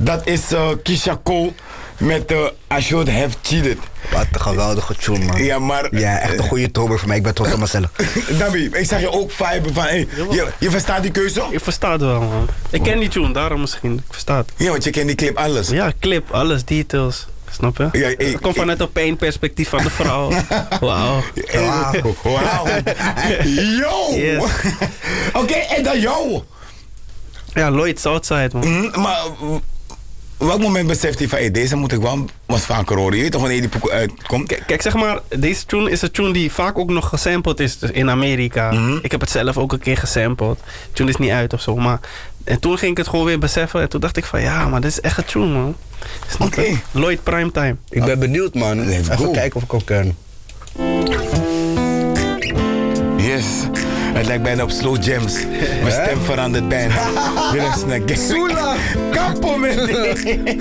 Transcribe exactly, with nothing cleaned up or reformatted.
Dat is uh, Keisha Cole met uh, I Should Have Cheated. Wat een geweldige tune, man. Ja, maar... Ja, echt een goede tober voor mij. Ik ben trots op mezelf. Dabi, ik zag je ook viben van... Hey, je, je verstaat die keuze? Ik versta het wel, man. Ik ken die tune, daarom misschien. Ik versta het. Ja, want je kent die clip alles. Ja, clip, alles, details. Snap je? Ja, ik, het komt vanuit het pijnperspectief van de vrouw. Wauw. Wauw. Wauw. Yo! Yes. Oké, okay, en dan jou? Ja, Lloyd Southside, man. Mm, maar... Op welk moment beseft hij van, hey, deze moet ik wel wat vaker horen? Je weet toch wanneer die poek uitkomt? Kijk, kijk, zeg maar, deze tune is een tune die vaak ook nog gesampled is in Amerika. Mm-hmm. Ik heb het zelf ook een keer gesampled. De tune is niet uit of zo, maar... En toen ging ik het gewoon weer beseffen en toen dacht ik van, ja, maar dit is echt een tune, man. Oké. Okay. Lloyd Primetime. Ik ben benieuwd, man. Let's Even go. kijken of ik ook kan. Yes. Het lijkt bijna op Slow Jams. Mijn stem verandert bijna. Weer eens naar Soela! Kapo met die.